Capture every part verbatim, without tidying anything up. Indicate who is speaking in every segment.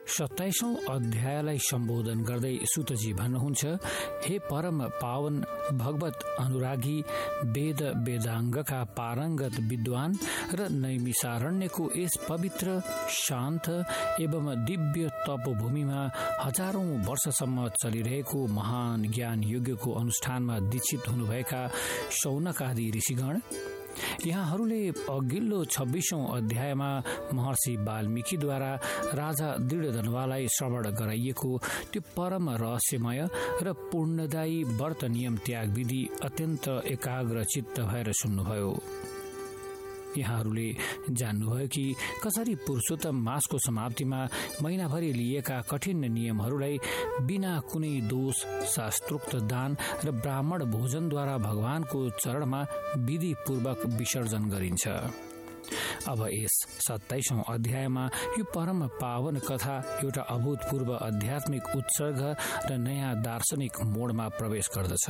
Speaker 1: सत्ताइसौं अध्यायलाई सम्बोधन गर्दै सुतजी भन्नुहुन्छ, हे परम पावन भगवत अनुरागी वेद वेदाङ्गका पारङ्गत विद्वान र नैमिषारण्यको यस पवित्र शान्त एवं दिव्य तपोभूमिमा हजारौं वर्षसम्म चलिरहेको महान ज्ञान यज्ञको अनुष्ठानमा दीक्षित हुनुभएका शौनकादि ऋषिगण, यहाँहरूले अघिल्लो छब्बीसौं अध्यायमा महर्षि वाल्मीकिद्वारा राजा दृढधनवालाई श्रवण गराइएको त्यो परम रहस्यमय र पूर्णदायी व्रत नियम त्याग विधि अत्यन्त एकाग्र चित्त भएर सुन्नुभयो। यहाँहरूले जान्नुभयो कि कसरी पुरुषोत्तम मासको समाप्तिमा महिनाभरि लिएका कठिन नियमहरूलाई बिना कुनै दोष शास्त्रोक्त दान र ब्राह्मण भोजनद्वारा भगवानको चरणमा विधिपूर्वक विसर्जन गरिन्छ। अब यस सत्ताइसौं अध्यायमा यो परम पावन कथा एउटा अभूतपूर्व आध्यात्मिक उत्सर्ग र नयाँ दार्शनिक मोडमा प्रवेश गर्दछ।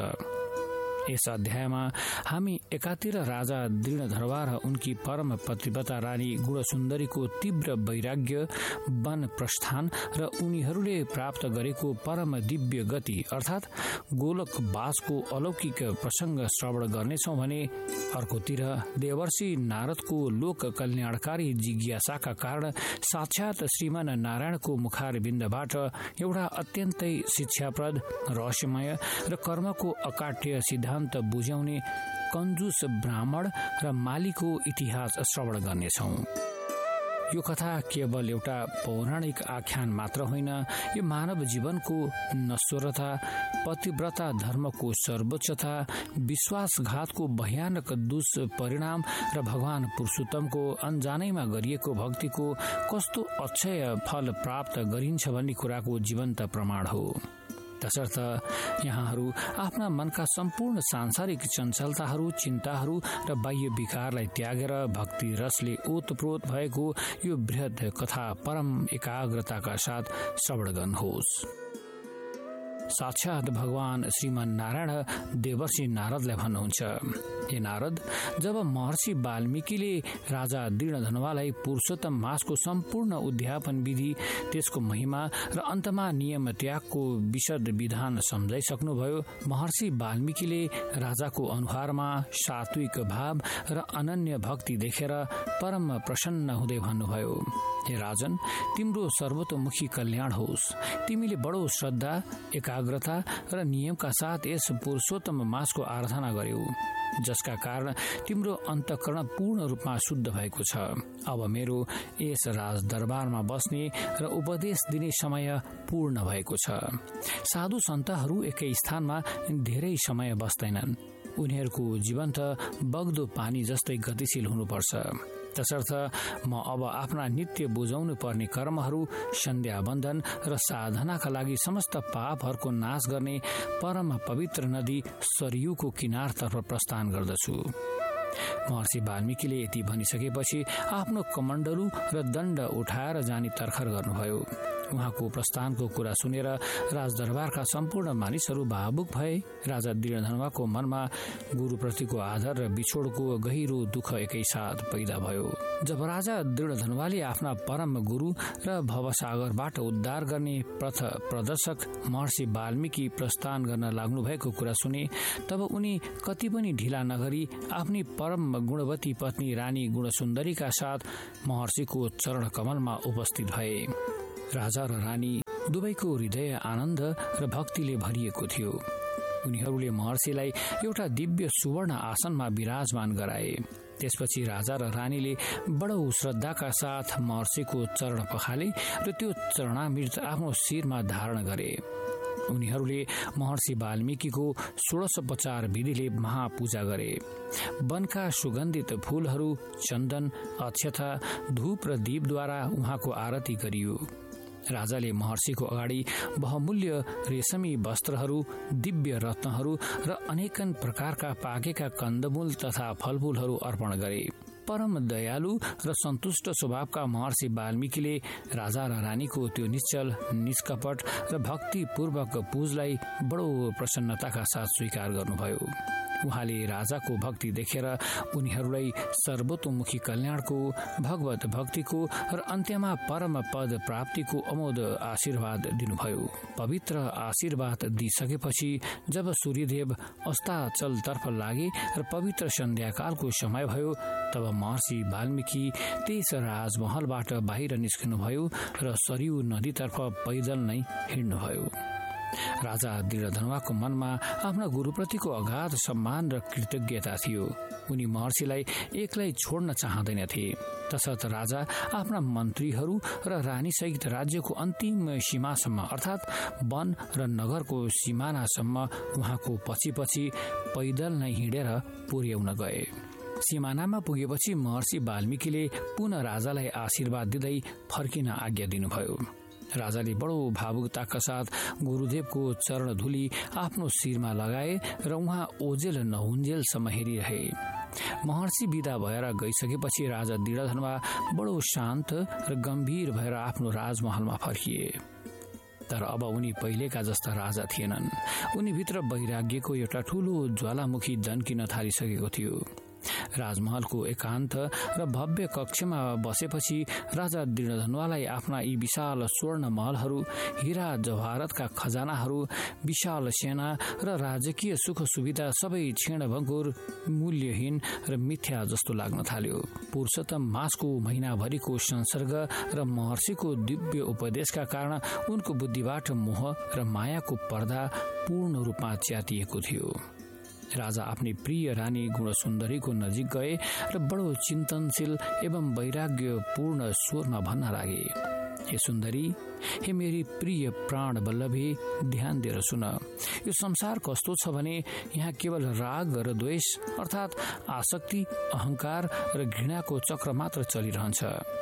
Speaker 1: यस अध्यायमा हामी एकातिर राजा दृढधनवा र उनकी परम पतिव्रता रानी गुणसुन्दरीको तीव्र वैराग्य, वन प्रस्थान र उनीहरूले प्राप्त गरेको परम दिव्य गति अर्थात् गोलोकवासको अलौकिक प्रसंग श्रवण गर्नेछौं भने अर्कोतिर देवर्षि नारदको लोक कल्याणकारी जिज्ञासाका कारण साक्षात श्रीमान नारायणको मुखारविन्दबाट एउटा अत्यन्तै शिक्षाप्रद, रहस्यमय र कर्मको अकाट्य सिद्धान्त बुझाउने कन्जुस ब्राह्मण र मालीको इतिहास श्रवण गर्नेछौं। यो कथा केवल एउटा पौराणिक आख्यान मात्र होइन, यो मानव जीवनको नश्वरता, पतिव्रता धर्मको सर्वोच्चता, विश्वासघातको भयानक दुष्परिणाम र भगवान पुरुषोत्तमको अनजानैमा गरिएको भक्तिको कस्तो अक्षय फल प्राप्त गरिन्छ भन्ने कुराको जीवन्त प्रमाण हो। तसर्थ यहाँहरू आफ्ना मनका सम्पूर्ण सांसारिक चञ्चलताहरू, चिन्ताहरू र बाह्य विकारलाई त्यागेर भक्ति रसले ओतप्रोत भएको यो बृहत कथा परम एकाग्रताका साथ श्रवण गर्नुहोस्। साक्षात भगवान श्रीमान नारायण देवर्षि नारदलाई भन्नुहुन्छ, हे नारद, जब महर्षि वाल्मीकिले राजा दृढधनवालाई पुरुषोत्तम मासको सम्पूर्ण उद्यापन विधि, त्यसको महिमा र अन्तमा नियम त्यागको विशद विधान सम्झाइसक्नुभयो, महर्षि वाल्मीकिले राजाको अनुहारमा सात्विक भाव र अनन्य भक्ति देखेर परम प्रसन्न हुँदै भन्नुभयो, हे राजन, तिम्रो सर्वतोमुखी कल्याण होस्। तिमीले बडो श्रद्धा, एकाग्रता र नियमका साथ यस पुरुषोत्तम मासको आराधना गर्यौ, जसका कारण तिम्रो अन्तःकरण पूर्ण रूपमा शुद्ध भएको छ। अब मेरो यस राज दरबारमा बस्ने र उपदेश दिने समय पूर्ण भएको छ। साधु सन्तहरू एकै स्थानमा धेरै समय बस्दैनन्। उनीहरूको जीवन त बग्दो पानी जस्तै गतिशील हुनुपर्छ। तसर्थ म अब आफ्ना नित्य बुझाउनु पर्ने कर्महरू, सन्ध्या बन्धन र साधनाका लागि समस्त पापहरूको नाश गर्ने परम पवित्र नदी सरयुको किनारतर्फ प्रस्थान गर्दछु। महर्षि वाल्मीकिले यति भनिसकेपछि आफ्नो कमण्डलु र दण्ड उठाएर जाने तर्खर गर्नुभयो। उहाँको प्रस्थानको कुरा सुनेर राजदरबारका सम्पूर्ण मानिसहरू भावुक भए। राजा दृढधनवाको मनमा गुरुप्रतिको आदर र बिछोडको गहिरो दुःख एकैसाथ पैदा भयो। जब राजा दृढधनवाले आफ्ना परम गुरु र भवसागरबाट उद्धार गर्ने पथ प्रदर्शक महर्षि वाल्मीकि प्रस्थान गर्न लाग्नु भएको कुरा सुने, तब उनी कति पनि ढिला नगरी आफ्नी परम गुणवती पत्नी रानी गुणसुन्दरीका साथ महर्षिको चरण कमलमा उपस्थित भए। राजा र रानी दुवैको हृदय आनन्द र भक्तिले भरिएको थियो। उनीहरूले महर्षिलाई एउटा दिव्य सुवर्ण आसनमा विराजमान गराए। त्यसपछि राजा र रानीले बडो श्रद्धाका साथ महर्षिको चरण पखाले र त्यो चरणामृत आफ्नो शिरमा धारण गरे। उनीहरूले महर्षि वाल्मीकिको षोडशोपचार विधिले महापूजा गरे। वनका सुगन्धित फूलहरू, चन्दन, अक्षता, धूप र दीपद्वारा उहाँको आरती गरियो। राजाले महर्षिको अगाडि बहुमूल्य रेशमी वस्त्रहरू, दिव्य रत्नहरू र अनेकन प्रकारका पाकेका कन्दमूल तथा फलफूलहरू अर्पण गरे। परम दयालु र सन्तुष्ट स्वभावका महर्षि वाल्मीकिले राजा र रानीको त्यो निश्चल, निष्कपट र भक्तिपूर्वक पूजलाई बडो प्रसन्नताका साथ स्वीकार गर्नुभयो। उहाँले राजाको भक्ति देखेर उनीहरूलाई सर्वतोमुखी कल्याणको, भगवत भक्तिको र अन्त्यमा परम पद प्राप्तिको अमोद आशीर्वाद दिनुभयो। पवित्र आशीर्वाद दिइसकेपछि जब सूर्यदेव अस्ताचलतर्फ लागे र पवित्र सन्ध्याकालको समय भयो, तब महर्षि वाल्मीकि त्यस राजमहलबाट बाहिर निस्किनुभयो र सरयू नदीतर्फ पैदल नै हिँड्नुभयो। राजा दृढधनुवाको मनमा आफ्ना गुरुप्रतिको अगाध सम्मान र कृतज्ञता थियो। उनी महर्षिलाई एक्लै छोड्न चाहँदैनथे। तसर्थ राजा आफ्ना मन्त्रीहरू र रानीसहित राज्यको अन्तिम सीमासम्म अर्थात् वन र नगरको सिमानासम्म उहाँको पछि पछि पैदल नै हिँडेर पुर्याउन गए। सिमानामा पुगेपछि महर्षि वाल्मीकिले पुनः राजालाई आशीर्वाद दिँदै फर्किन आज्ञा दिनुभयो। राजाले बडो भावुकताका साथ गुरुदेवको चरणधुली आफ्नो शिरमा लगाए र उहाँ ओजेल नहुन्जेलसम्म हेरिरहे। महर्षि विदा भएर गइसकेपछि राजा दृढधनुवा बडो शान्त र गम्भीर भएर आफ्नो राजमहलमा फर्किए। तर अब उनी पहिलेका जस्ता राजा थिएनन्। उनी भित्र वैराग्यको एउटा ठूलो ज्वालामुखी दन्किन थालिसकेको थियो। राजमहलको एकान्त र भव्य कक्षमा बसेपछि राजा दृढधनुवालाई आफ्ना यी विशाल स्वर्ण महलहरू, हीरा जवाहरतका खजानाहरू, विशाल सेना र राजकीय सुख सुविधा सबै क्षीणभङ्गुर, मूल्यहीन र मिथ्या जस्तो लाग्न थाल्यो। पुरुषोत्तम मासको महिनाभरिको संसर्ग र महर्षिको दिव्य उपदेशका कारण उनको बुद्धिबाट मोह र मायाको पर्दा पूर्ण रूपमा च्यातिएको थियो। राजा आफ्नी प्रिय रानी गुणसुन्दरीको नजिक गए र बडो चिन्तनशील एवं वैराग्यपूर्ण स्वरमा भन्न लागे, हे सुन्दरी, हे मेरी प्रिय प्राण वल्लभी, ध्यान दिएर सुन। यो संसार कस्तो छ भने यहाँ केवल राग र द्वेष अर्थात् आसक्ति, अहंकार र घृणाको चक्र मात्र चलिरहन्छ।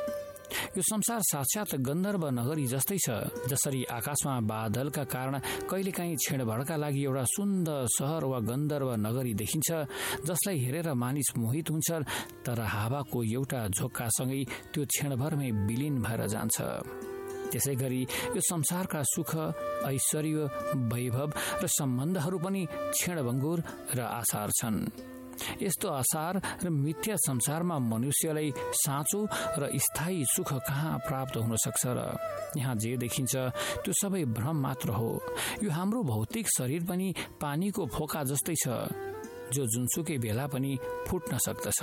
Speaker 1: यो संसार साक्षात गन्धर्व नगरी जस्तै छ। जसरी आकाशमा बादलका कारण कहिलेकाहीँ क्षणभरका लागि एउटा सुन्दर सहर वा गन्धर्व नगरी देखिन्छ, जसलाई हेरेर मानिस मोहित हुन्छ, तर हावाको एउटा झोक्कासँगै त्यो क्षणभरमै विलीन भएर जान्छ। त्यसै गरी यो संसारका सुख, ऐश्वर्य, वैभव र सम्बन्धहरू पनि क्षणभङ्गुर र आसार छन्। यस्तो आसार र मिथ्या संसारमा मनुष्यलाई साँचो र स्थायी सुख कहाँ प्राप्त हुन सक्छ र? यहाँ जे देखिन्छ त्यो सबै भ्रम मात्र हो। यो हाम्रो भौतिक शरीर पनि पानीको फोका जस्तै छ, जो जुनसुकै बेला पनि फुट्न सक्दछ।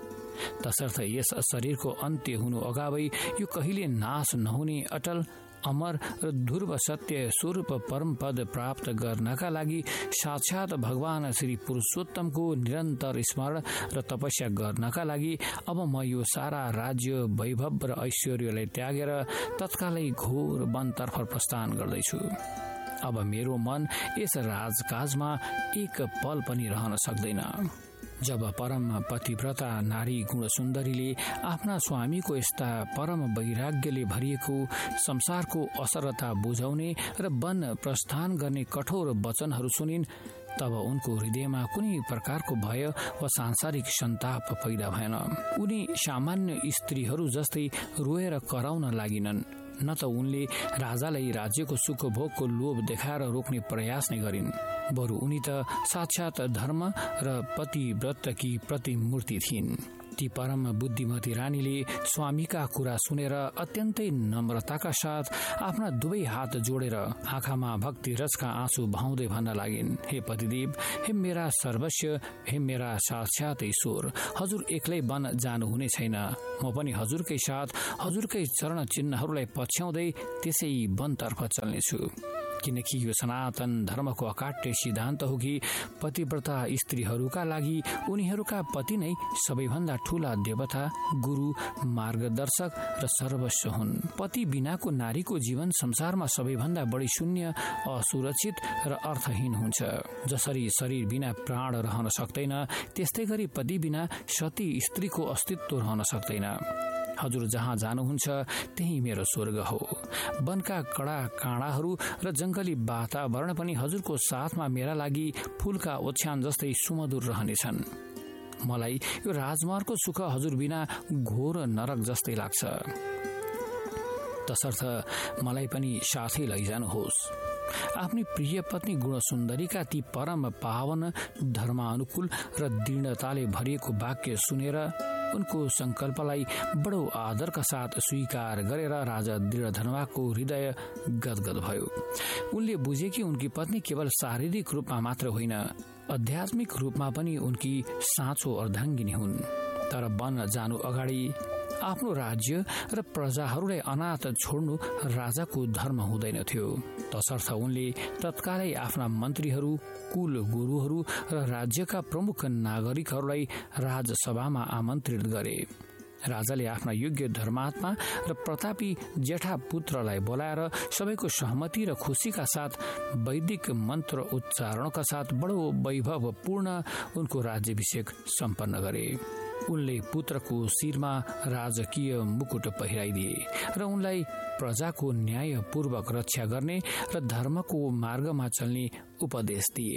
Speaker 1: तसर्थ यस शरीरको अन्त्य हुनु अगावै यो कहिले नाश नहुने अटल, अमर र ध्रुव सत्य स्वरूप परम पद प्राप्त गर्नका लागि साक्षात भगवान श्री पुरुषोत्तमको निरन्तर स्मरण र तपस्या गर्नका लागि अब म यो सारा राज्य, वैभव र ऐश्वर्यलाई त्यागेर तत्कालै घोर वनतर्फ प्रस्थान गर्दैछु। अब मेरो मन यस राजकाजमा एक पल पनि रहन सक्दैन। जब परम पतिव्रता नारी गुणसुन्दरीले आफ्ना स्वामीको यस्ता परम वैराग्यले भरिएको संसारको असरता बुझाउने र वन प्रस्थान गर्ने कठोर वचनहरू सुनिन्, तब उनको हृदयमा कुनै प्रकारको भय वा सांसारिक सन्ताप पैदा भएन। उनी सामान्य स्त्रीहरू जस्तै रोएर कराउन लागिनन्, न त उनले राजालाई राज्यको सुख भोगको लोभ देखाएर रोक्ने प्रयास नै गरिन्। बरु उनी त साक्षात धर्म र पतिव्रतकी प्रतिमूर्ति थिइन्। ती परम बुद्धिमती रानीले स्वामीका कुरा सुनेर अत्यन्तै नम्रताका साथ आफ्ना दुवै हात जोडेर आँखामा भक्ति रसका आँसु बहाउँदै भन्न लागिन्, हे पतिदेव, हे मेरा सर्वस्व, हे मेरा साक्षात ईश्वर, हजुर एक्लै वन जानुहुने छैन। म पनि हजुरकै साथ हजुरकै चरण चिन्हहरूलाई पछ्याउँदै त्यसै वनतर्फ चल्नेछु। किनकि यो सनातन धर्मको अकाट्य सिद्धान्त हो कि पतिव्रता स्त्रीहरूका लागि उनीहरूका पति नै सबैभन्दा ठूला देवता, गुरु, मार्गदर्शक र सर्वस्व हुन्। पति बिनाको नारीको जीवन संसारमा सबैभन्दा बढी शून्य, असुरक्षित र अर्थहीन हुन्छ। जसरी शरीर बिना प्राण रहन सक्दैन, त्यस्तै गरी पति बिना सती स्त्रीको अस्तित्व रहन सक्दैन। हजुर जहाँ जानुहुन्छ त्यही मेरो स्वर्ग हो। वनका कडा काँडाहरू र जंगली वातावरण पनि हजुरको साथमा मेरा लागि फूलका ओछ्यान जस्तै सुमधुर रहनेछन्। मलाई यो राजमार्गको सुख हजुर बिना घोर नरक जस्तै लाग्छ। तसर्थ मलाई पनि साथै लैजानुहोस्। आफ्नी प्रिय पत्नी गुणसुन्दरीका ती परम पावन धर्मानुकूल र दृढताले भरिएको वाक्य सुनेर उनको संकल्पलाई बडो आदरका साथ स्वीकार गरेर राजा दृढधनवाको हृदय गदगद भयो। उनले बुझे कि उनकी पत्नी केवल शारीरिक रूपमा मात्र होइन, आध्यात्मिक रूपमा पनि उनकी साँचो अर्धाङ्गिनी हुन्। तर वन जानु अगाडि आफ्नो राज्य र प्रजाहरूलाई अनाथ छोड्नु राजाको धर्म हुँदैन थियो। तसर्थ उनले तत्कालै आफ्ना मन्त्रीहरू, कुल गुरुहरू र राज्यका प्रमुख नागरिकहरूलाई राजसभामा आमन्त्रित गरे। राजाले आफ्ना योग्य धर्मात्मा र प्रतापी जेठा पुत्रलाई बोलाएर सबैको सहमति र खुशीका साथ वैदिक मन्त्र उच्चारणका साथ बडो वैभवपूर्ण उनको राज्याभिषेक सम्पन्न गरे। उनले पुत्रको शिरमा राजकीय मुकुट पहिराइदिए र उनलाई प्रजाको न्यायपूर्वक रक्षा गर्ने र धर्मको मार्गमा चल्ने उपदेश दिए।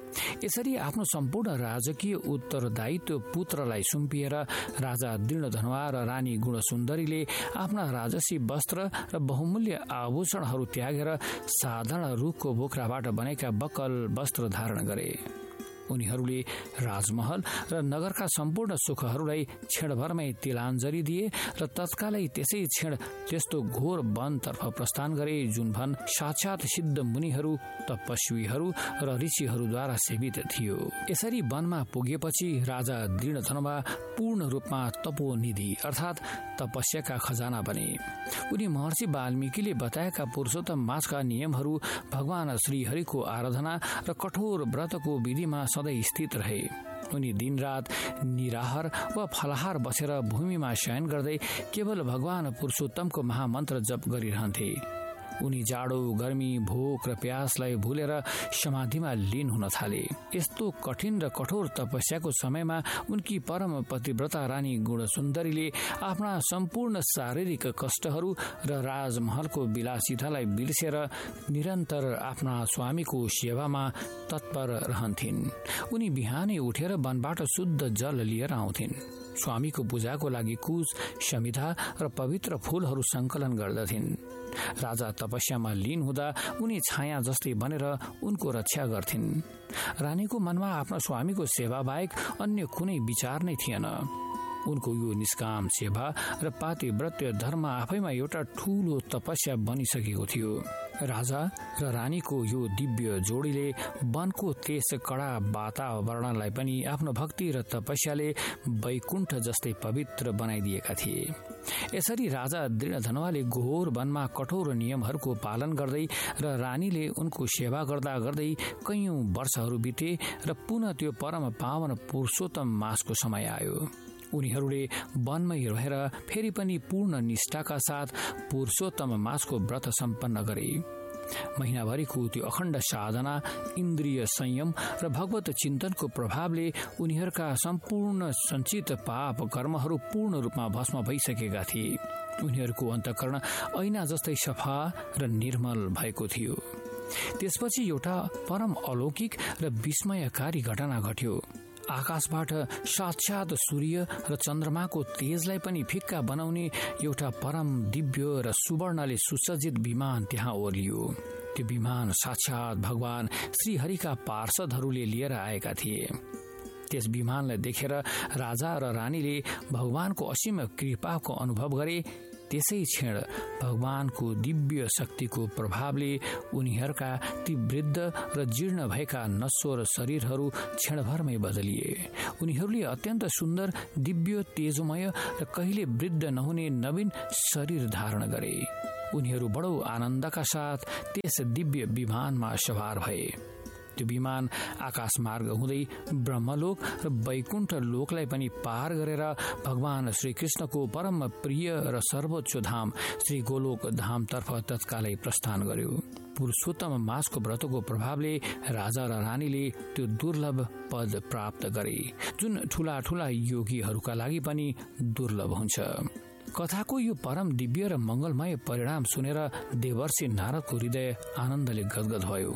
Speaker 1: यसरी आफ्नो सम्पूर्ण राजकीय उत्तरदायित्व पुत्रलाई सुम्पिएर राजा दृढधनवा र रानी गुणसुन्दरीले आफ्ना राजसी वस्त्र र बहुमूल्य आभूषणहरू त्यागेर साधारण रुखको बोक्राबाट बनेका बक्कल वस्त्र धारण गरे। उनीहरूले राजमहल र नगरका सम्पूर्ण सुखहरूलाई क्षणभरमै तिलाञ्जली दिए र तत्कालै त्यसै क्षण त्यस्तो घोर वनतर्फ प्रस्थान गरे जुन वन साक्षात सिद्ध मुनिहरू, तपस्वीहरू र ऋषिहरूद्वारा सेवित थियो। यसरी वनमा पुगेपछि राजा दृढधनवा पूर्ण रूपमा तपोनिधि अर्थात् तपस्याका खजाना बने। उनी महर्षि वाल्मीकिले बताएका पुरुषोत्तम मासका नियमहरू, भगवान श्रीहरिको आराधना र कठोर व्रतको विधिमा सधैँ स्थित रहे। उनी दिनरात निराहार वा फलाहार बसेर भूमिमा शयन गर्दै केवल भगवान पुरुषोत्तमको महामन्त्र जप गरिरहन्थे। उनी जाडो, गर्मी, भोक र प्यासलाई भुलेर समाधिमा लीन हुन थाले। यस्तो कठिन र कठोर तपस्याको समयमा उनकी परम पतिव्रता रानी गुणसुन्दरीले आफ्ना सम्पूर्ण शारीरिक कष्टहरू र राजमहलको विलासितालाई बिर्सेर निरन्तर आफ्ना स्वामीको सेवामा तत्पर रहन्थिन्। उनी बिहानै उठेर वनबाट शुद्ध जल लिएर आउँथिन्। स्वामीको पूजाको लागि कुश, समिधा र पवित्र फूलहरू संकलन गर्दथिन्। राजा तपस्यामा लीन हुँदा उनी छाया जस्तै बनेर उनको रक्षा गर्थिन्। रानीको मनमा आफ्नो स्वामीको सेवा बाहेक अन्य कुनै विचार नै थिएन। उनको यो निष्काम सेवा र पातिव्रत्य धर्म आफैमा एउटा ठूलो तपस्या बनिसकेको थियो। राजा र रानीको यो दिव्य जोडीले वनको त्यस कडा वातावरणलाई पनि आफ्नो भक्ति र तपस्याले वैकुण्ठ जस्तै पवित्र बनाइदिएका थिए। यसरी राजा दृढधनवाले घोर वनमा कठोर नियमहरूको पालन गर्दै र रानीले उनको सेवा गर्दा गर्दै कैयौं वर्षहरू बिते र पुनः त्यो परम पावन पुरुषोत्तम मासको समय आयो। उनीहरूले वनमै रहेर फेरि पनि पूर्ण निष्ठाका साथ पुरुषोत्तम मासको व्रत सम्पन्न गरे। महिनाभरिको त्यो अखण्ड साधना, इन्द्रिय संयम र भगवत चिन्तनको प्रभावले उनीहरूका सम्पूर्ण सञ्चित पाप कर्महरू पूर्ण रूपमा भस्म भइसकेका थिए। उनीहरूको अन्तःकरण ऐना जस्तै सफा र निर्मल भएको थियो। त्यसपछि एउटा परम अलौकिक र विस्मयकारी घटना घट्यो। आकाशबाट साक्षात सूर्य र चन्द्रमाको तेजलाई पनि फिक्का बनाउने एउटा परम दिव्य र सुवर्णले सुसज्जित विमान त्यहाँ ओर्लियो। त्यो विमान साक्षात भगवान श्रीहरिका पार्षदहरूले लिएर आएका थिए। त्यस विमानलाई देखेर राजा र रानीले भगवानको असीम कृपाको अनुभव गरे। त्यसै क्षण भगवानको दिव्य शक्तिको प्रभावले उनीहरूका ती वृद्ध र जीर्ण भएका नश्वर शरीरहरू क्षणभरमै बदलिए। उनीहरूले अत्यन्त सुन्दर, दिव्य, तेजोमय र कहिले वृद्ध नहुने नवीन शरीर धारण गरे। उनीहरू बडो आनन्दका साथ त्यस दिव्य विमानमा सवार भए। त्यो विमान आकाश मार्ग हुँदै ब्रह्मलोक र वैकुण्ठ लोकलाई पनि पार गरेर भगवान श्रीकृष्णको परम प्रिय र सर्वोच्च धाम श्री गोलोक धामतर्फ तत्कालै प्रस्थान गर्यो। पुरुषोत्तम मासको व्रतको प्रभावले राजा र रानीले त्यो दुर्लभ पद प्राप्त गरे, जुन ठूला ठूला योगीहरूका लागि पनि दुर्लभ हुन्छ। कथाको यो परम दिव्य र मंगलमय परिणाम सुनेर देवर्षि नारदको हृदय आनन्दले गदगद भयो।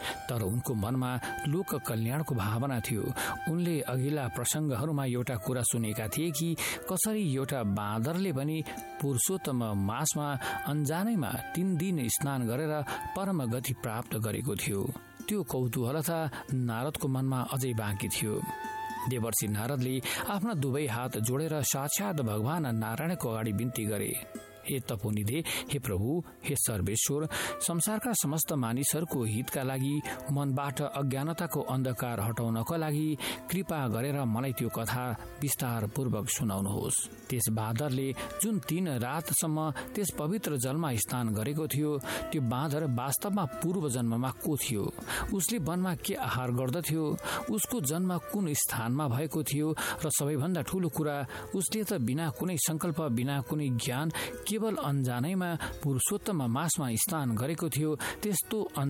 Speaker 1: तर उनको मनमा लोक कल्याणको भावना थियो। उनले अघिल्ला प्रसङ्गहरूमा एउटा कुरा सुनेका थिए कि कसरी एउटा बाँदरले पनि पुरुषोत्तम मासमा अन्जानैमा तीन दिन स्नान गरेर परम गति प्राप्त गरेको थियो। त्यो कौतूहलता नारदको मनमा अझै बाँकी थियो। देवर्षि नारदले आफ्ना दुवै हात जोडेर साक्षात भगवान नारायणको अगाडि बिन्ती गरे, हे तपोनिधे, हे प्रभु, हे सर्वेश्वर, संसारका समस्त मानिसहरूको हितका लागि मनबाट अज्ञानताको अन्धकार हटाउनको लागि कृपा गरेर मलाई त्यो कथा विस्तार पूर्वक सुनाउनुहोस्। त्यस बाँदरले जुन तीन रातसम्म त्यस पवित्र जलमा स्नान गरेको थियो, त्यो बाँदर वास्तवमा पूर्व जन्ममा को थियो? उसले वनमा के आहार गर्दथ्यो? उसको जन्म कुन स्थानमा भएको थियो? र सबैभन्दा ठूलो कुरा, उसले त बिना कुनै संकल्प, बिना कुनै ज्ञान, केवल अन्जानैमा पुरुषोत्तम मासमा स्नान गरेको थियो। त्यस्तो